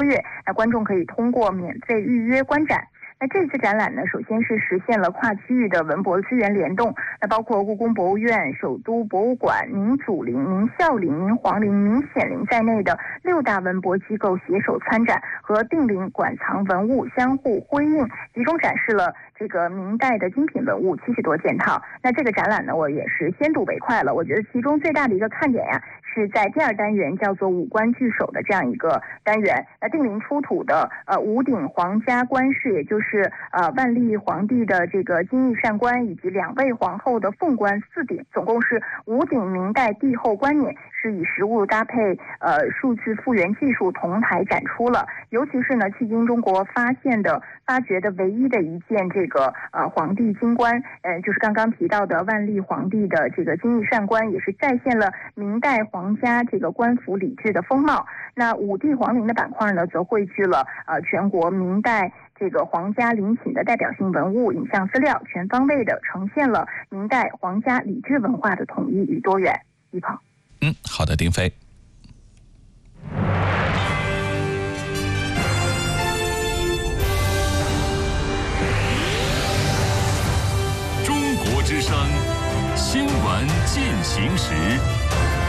月，那观众可以通过免费预约观展。那这次展览呢，首先是实现了跨区域的文博资源联动，那包括故宫博物院、首都博物馆、明祖陵、明孝陵、明皇陵、明显陵在内的6大文博机构携手参展，和定陵馆藏文物相互辉映，集中展示了这个明代的精品文物70多件套。那这个展览呢，我也是先睹为快了。我觉得其中最大的一个看点呀，是在第2单元叫做五官聚首的这样一个单元。那定陵出土的五顶皇家冠饰，也就是万历皇帝的这个金翼善冠，以及2位皇后的凤冠4顶，总共是5顶明代帝后冠冕，是以实物搭配数字复原技术同台展出了。尤其是呢，迄今中国发掘的唯一的一件这个皇帝金冠，就是刚刚提到的万历皇帝的这个金翼善冠，也是再现了明代皇家这个官服礼制的风貌。那五帝皇陵的板块呢，则汇聚了全国明代这个皇家陵寝的代表性文物影像资料，全方位的呈现了明代皇家礼制文化的统一与多元。一鹏， 好的，丁飞。 中国之声，新闻进行时。